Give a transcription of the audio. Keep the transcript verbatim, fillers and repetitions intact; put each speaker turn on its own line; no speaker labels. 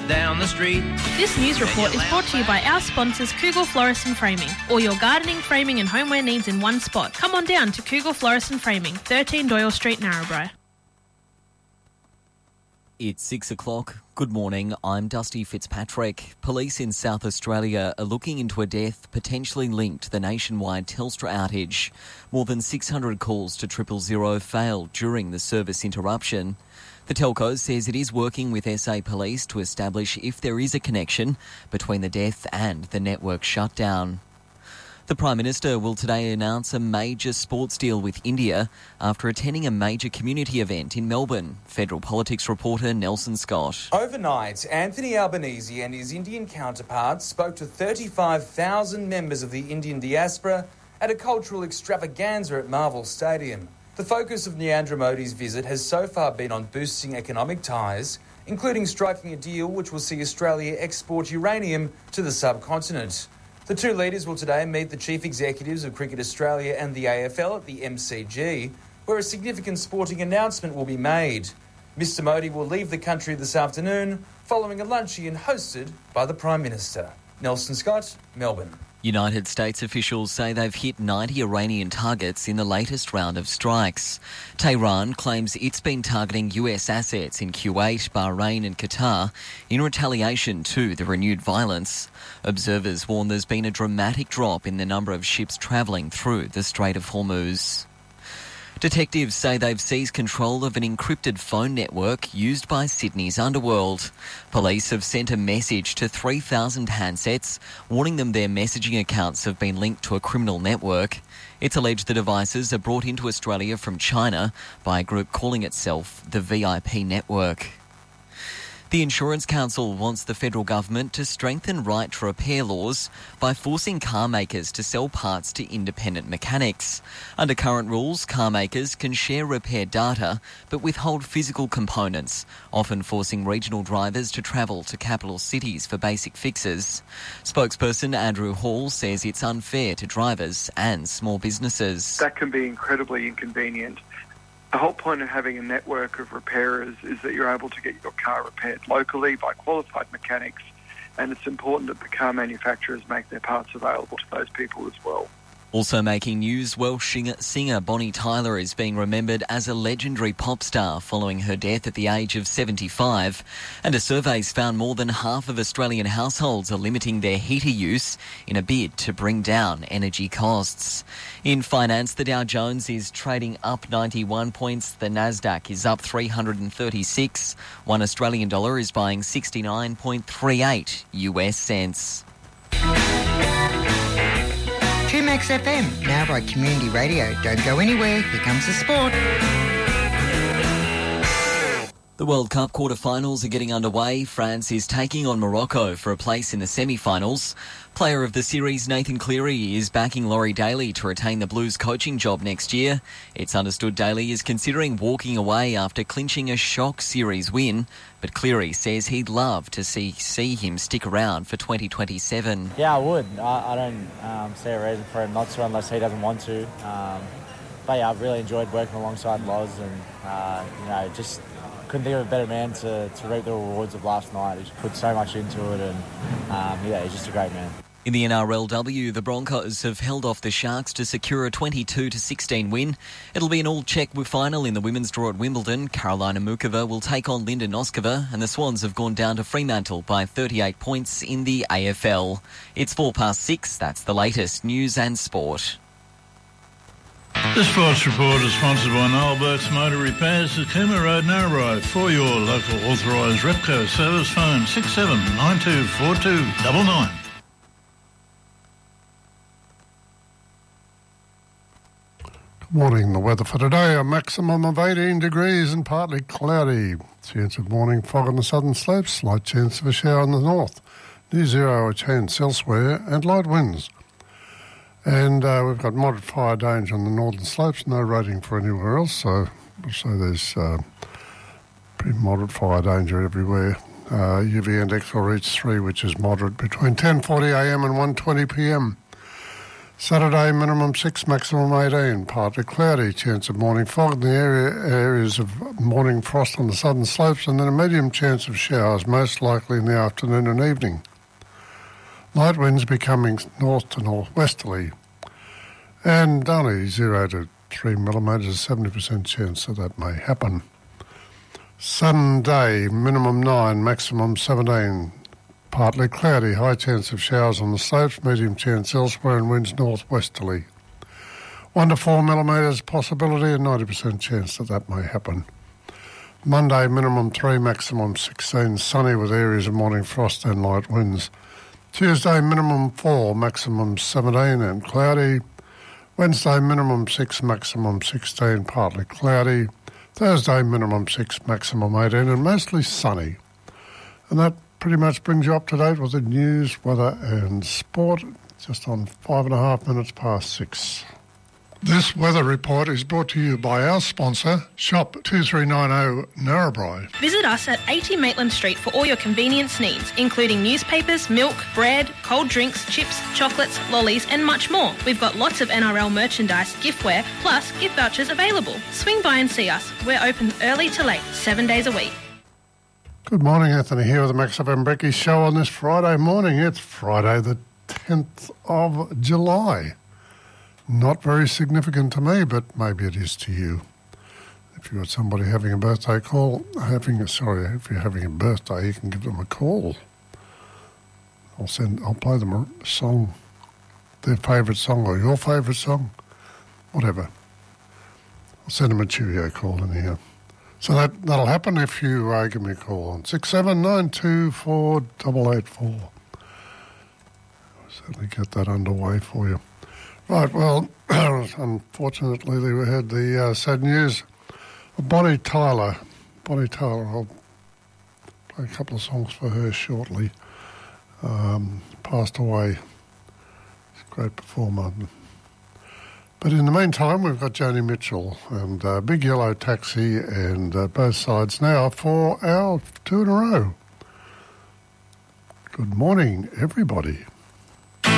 down the street.
This news report is brought to you by our sponsors Cougal Florist and Framing. All your gardening, framing and homeware needs in one spot. Come on down to Cougal Florist and Framing, thirteen Doyle Street, Narrabri.
It's six o'clock. Good morning, I'm Dusty Fitzpatrick. Police in South Australia are looking into a death potentially linked to the nationwide Telstra outage. More than six hundred calls to triple zero failed during the service interruption. The telco says it is working with S A Police to establish if there is a connection between the death and the network shutdown. The Prime Minister will today announce a major sports deal with India after attending a major community event in Melbourne. Federal politics reporter Nelson Scott.
Overnight, Anthony Albanese and his Indian counterparts spoke to thirty-five thousand members of the Indian diaspora at a cultural extravaganza at Marvel Stadium. The focus of Narendra Modi's visit has so far been on boosting economic ties, including striking a deal which will see Australia export uranium to the subcontinent. The two leaders will today meet the chief executives of Cricket Australia and the A F L at the M C G, where a significant sporting announcement will be made. Mister Modi will leave the country this afternoon following a luncheon hosted by the Prime Minister. Nelson Scott, Melbourne.
United States officials say they've hit ninety Iranian targets in the latest round of strikes. Tehran claims it's been targeting U S assets in Kuwait, Bahrain and Qatar in retaliation to the renewed violence. Observers warn there's been a dramatic drop in the number of ships travelling through the Strait of Hormuz. Detectives say they've seized control of an encrypted phone network used by Sydney's underworld. Police have sent a message to three thousand handsets, warning them their messaging accounts have been linked to a criminal network. It's alleged the devices are brought into Australia from China by a group calling itself the V I P Network. The Insurance Council wants the federal government to strengthen right to repair laws by forcing car makers to sell parts to independent mechanics. Under current rules, car makers can share repair data but withhold physical components, often forcing regional drivers to travel to capital cities for basic fixes. Spokesperson Andrew Hall says it's unfair to drivers and small businesses.
That can be incredibly inconvenient. The whole point of having a network of repairers is that you're able to get your car repaired locally by qualified mechanics, and it's important that the car manufacturers make their parts available to those people as well.
Also making news, Welsh singer Bonnie Tyler is being remembered as a legendary pop star following her death at the age of seventy-five. And a survey's found more than half of Australian households are limiting their heater use in a bid to bring down energy costs. In finance, the Dow Jones is trading up ninety-one points. The Nasdaq is up three hundred thirty-six. One Australian dollar is buying sixty-nine point three eight U S cents.
two Max F M, now by Community Radio. Don't go anywhere, here comes the sport.
The World Cup quarter-finals are getting underway. France is taking on Morocco for a place in the semi-finals. Player of the series Nathan Cleary is backing Laurie Daly to retain the Blues coaching job next year. It's understood Daly is considering walking away after clinching a shock series win, but Cleary says he'd love to see see him stick around for twenty twenty-seven.
Yeah, I would. I, I don't um, see a reason for him not to unless he doesn't want to. Um, but yeah, I've really enjoyed working alongside Loz, and uh, you know, just couldn't think of a better man to, to reap the rewards of last night. He's put so much into it, and um, yeah, he's just a great man.
In the N R L W, the Broncos have held off the Sharks to secure a twenty-two to sixteen win. It'll be an all-Czech final in the women's draw at Wimbledon. Karolina Mukova will take on Linda Noskova, and the Swans have gone down to Fremantle by thirty-eight points in the A F L. It's four past six. That's the latest news and sport.
The Sports Report is sponsored by Noel Burke's Motor Repairs at Cooma Road, Narrabri. For your local authorised Repco service, phone six seven nine two four two nine nine.
Morning, the weather for today, a maximum of eighteen degrees and partly cloudy. Chance of morning fog on the southern slopes, slight chance of a shower in the north. Near zero a chance elsewhere and light winds. And uh, we've got moderate fire danger on the northern slopes, no rating for anywhere else, so, so there's uh, pretty moderate fire danger everywhere. Uh, U V index will reach three, which is moderate, between ten forty a m and one twenty p m. Saturday, minimum six, maximum eighteen. Partly cloudy, chance of morning fog in the area, areas of morning frost on the southern slopes, and then a medium chance of showers, most likely in the afternoon and evening. Light winds becoming north to northwesterly. And only zero to three millimetres, seventy percent chance that that may happen. Sunday, minimum nine, maximum seventeen. Partly cloudy, high chance of showers on the slopes, medium chance elsewhere, and winds northwesterly. one to four millimetres possibility and ninety percent chance that that may happen. Monday, minimum three, maximum sixteen, sunny with areas of morning frost and light winds. Tuesday, minimum four, maximum seventeen and cloudy. Wednesday, minimum six, maximum sixteen, partly cloudy. Thursday, minimum six, maximum eighteen, and mostly sunny. And that pretty much brings you up to date with the news, weather and sport, just on five and a half minutes past six. This weather report is brought to you by our sponsor, Shop two three nine zero Narrabri.
Visit us at eighty Maitland Street for all your convenience needs, including newspapers, milk, bread, cold drinks, chips, chocolates, lollies and much more. We've got lots of N R L merchandise, giftware, plus gift vouchers available. Swing by and see us. We're open early to late, seven days a week.
Good morning, Anthony here with the Max F M Breakfast Show on this Friday morning. It's Friday the tenth of July. Not very significant to me, but maybe it is to you. If you've got somebody having a birthday call, having a, sorry, if you're having a birthday, you can give them a call. I'll send, I'll play them a song, their favourite song or your favourite song, whatever. I'll send them a Cheerio call in here. So that, that'll happen if you uh, give me a call on six seven nine two four eight eight four. I'll certainly get that underway for you. Right, well, unfortunately we had the uh, sad news of Bonnie Tyler. Bonnie Tyler, I'll play a couple of songs for her shortly. Um, passed away. She's a great performer. But in the meantime, we've got Joni Mitchell and uh, Big Yellow Taxi and uh, both sides now for our two in a row. Good morning, everybody.